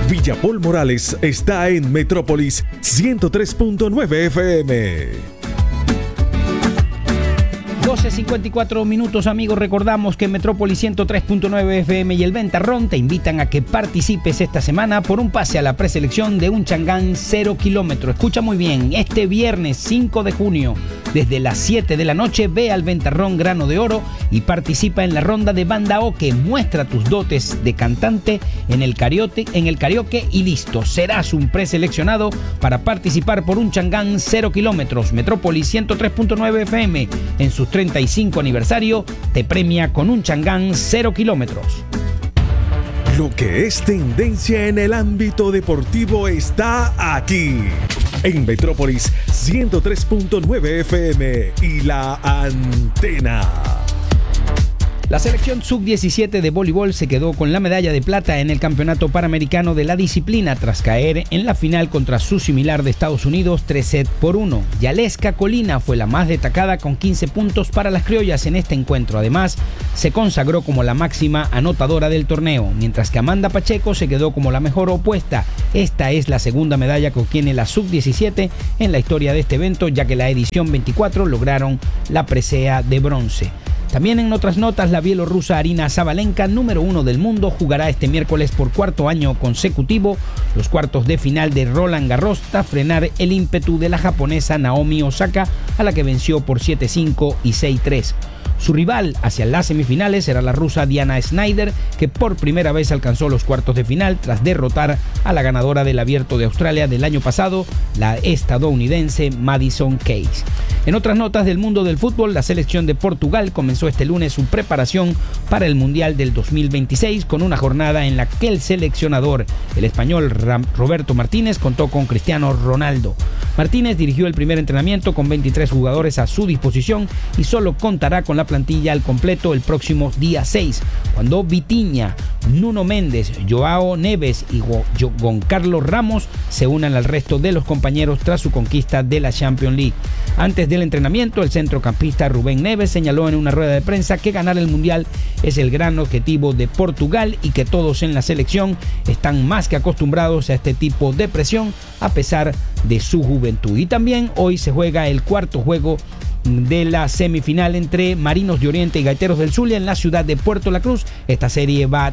Villapol Morales está en Metrópolis 103.9 FM. 12:54 minutos, amigos. Recordamos que Metrópolis 103.9 FM y el Ventarrón te invitan a que participes esta semana por un pase a la preselección de un Changán 0 kilómetro. Escucha muy bien, este viernes 5 de junio, desde las 7 de la noche, ve al Ventarrón Grano de Oro y participa en la ronda de Banda Oque. Muestra tus dotes de cantante en el karaoke y listo. Serás un preseleccionado para participar por un Changán 0 kilómetros. Metrópolis 103.9 FM en sus 35 aniversario te premia con un Changán 0 kilómetros. Lo que es tendencia en el ámbito deportivo está aquí, en Metrópolis 103.9 FM y La Antena. La selección sub-17 de voleibol se quedó con la medalla de plata en el Campeonato Panamericano de la disciplina tras caer en la final contra su similar de Estados Unidos 3-1. Yaleska Colina fue la más destacada con 15 puntos para las criollas en este encuentro. Además, se consagró como la máxima anotadora del torneo, mientras que Amanda Pacheco se quedó como la mejor opuesta. Esta es la segunda medalla que obtiene la sub-17 en la historia de este evento, ya que la edición 24 lograron la presea de bronce. También en otras notas, la bielorrusa Arina Sabalenka, número 1 del mundo, jugará este miércoles por cuarto año consecutivo los cuartos de final de Roland Garros tras frenar el ímpetu de la japonesa Naomi Osaka, a la que venció por 7-5 y 6-3. Su rival hacia las semifinales será la rusa Diana Schneider, que por primera vez alcanzó los cuartos de final tras derrotar a la ganadora del Abierto de Australia del año pasado, la estadounidense Madison Keys. En otras notas del mundo del fútbol, la selección de Portugal comenzó este lunes su preparación para el Mundial del 2026 con una jornada en la que el seleccionador, el español Roberto Martínez, contó con Cristiano Ronaldo. Martínez dirigió el primer entrenamiento con 23 jugadores a su disposición y solo contará con la plantilla al completo el próximo día 6, cuando Vitinha, Nuno Méndez, Joao Neves y Gonçalo Ramos se unan al resto de los compañeros tras su conquista de la Champions League. Antes del entrenamiento, el centrocampista Rubén Neves señaló en una rueda de prensa que ganar el Mundial es el gran objetivo de Portugal y que todos en la selección están más que acostumbrados a este tipo de presión a pesar de su juventud. Y también hoy se juega el cuarto juego de la semifinal entre Marinos de Oriente y Gaiteros del Zulia en la ciudad de Puerto La Cruz. Esta serie va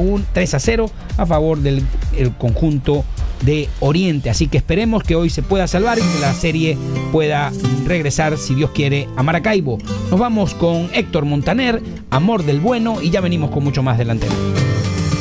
3-0 a favor del conjunto de Oriente, así que esperemos que hoy se pueda salvar y que la serie pueda regresar, si Dios quiere, a Maracaibo. Nos vamos con Héctor Montaner, Amor del Bueno, y ya venimos con mucho más delantero.